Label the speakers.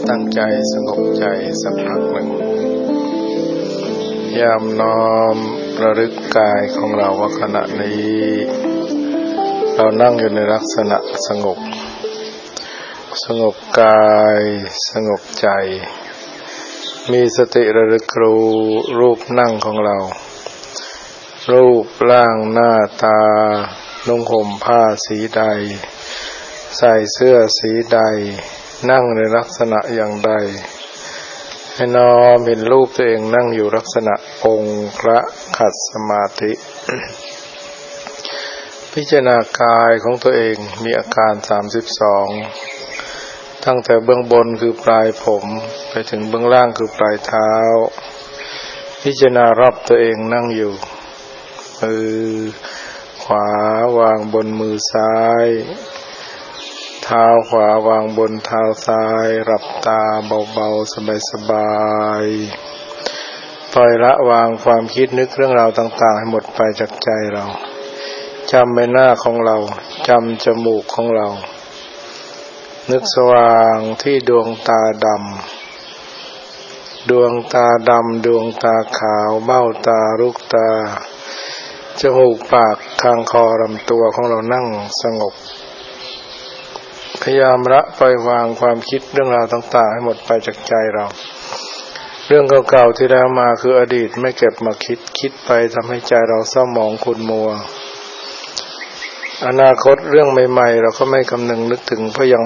Speaker 1: ตั้งใจสงบใจสักพักหนึ่งยามน้อมระลึกกายของเราว่าขณะนี้เรานั่งอยู่ในลักษณะสงบกายสงบใจมีสติระลึกรู้รูปนั่งของเรารูปร่างหน้าตานุ่งห่มผ้าสีใดใส่เสื้อสีใดนั่งในลักษณะอย่างใดให้น้อมเห็นรูปตัวเองนั่งอยู่ลักษณะองค์พระขัดสมาธิ พิจารณากายของตัวเองมีอาการ32ตั้งแต่เบื้องบนคือปลายผมไปถึงเบื้องล่างคือปลายเท้าพิจารณารอบตัวเองนั่งอยู่มือขวาวางบนมือซ้ายเท้าขวาวางบนเท้าซ้ายหลับตาเบาๆสบายๆปล่อยละวางความคิดนึกเรื่องราวต่างๆให้หมดไปจากใจเราจำใบหน้าของเราจำจมูกของเรานึกสว่างที่ดวงตาดำดวงตาขาวเบ้าตาลูกตาจมูกปากคางคอลำตัวของเรานั่งสงบพยายามละปล่อยวางความคิดเรื่องราวต่างๆให้หมดไปจากใจเราเรื่องเก่าๆที่แล้วมาคืออดีตไม่เก็บมาคิดไปทำให้ใจเราเศร้าหมองขุ่นมัวอนาคตเรื่องใหม่ๆเราก็ไม่คำนึงนึกถึงเพราะยัง